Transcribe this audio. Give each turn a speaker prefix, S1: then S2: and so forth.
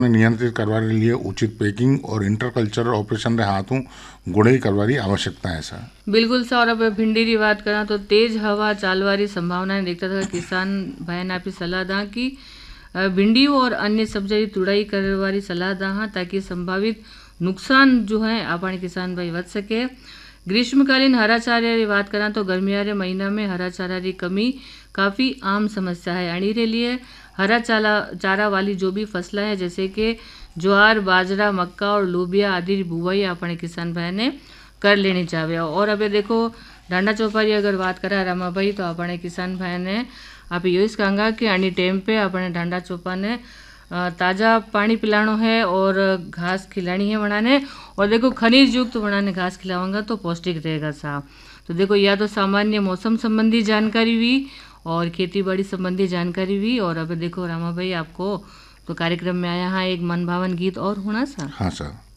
S1: नियंत्रित करवाने के लिए उचित पैकिंग और इंटरकल्चरल ऑपरेशन रे हाथों गुड़ाई करवारी आवश्यकता है सर।
S2: बिल्कुल सर। और अब भिंडी की बात करा तो तेज हवा चालवारी संभावनाएं देखता था किसान भाई ने आपकी सलाह दा कि भिंडी और अन्य सब्जी की तुड़ाई करवारी सलाह दा हाँ, ताकि संभावित नुकसान जो है अपने किसान भाई बच सके। ग्रीष्मकालीन हरा चारा की बात करा तो गर्मिया रे महीना में हरा चारा की कमी काफ़ी आम समस्या है। अणी रे लिए हरा चारा वाली जो भी फसलें हैं जैसे कि ज्वार, बाजरा, मक्का और लोबिया आदि बुआई अपने किसान भाई ने कर लेनी चाहिए। और अबे देखो डांडा चौपारी अगर बात करा रामा भाई तो अपने किसान भाई ने आप यो कहूँगा कि अणी टाइम पे अपने डांडा चौपा ने ताज़ा पानी पिलानो है और घास खिलानी है बनाने। और देखो खनिज युक्त बनाने घास खिलाऊंगा तो पौष्टिक रहेगा साहब। तो देखो या तो सामान्य मौसम संबंधी जानकारी हुई और खेती बाड़ी संबंधी जानकारी हुई। और अब देखो रामा भाई आपको तो कार्यक्रम में आया हाँ एक मनभावन गीत और होना सा।
S1: हाँ सर।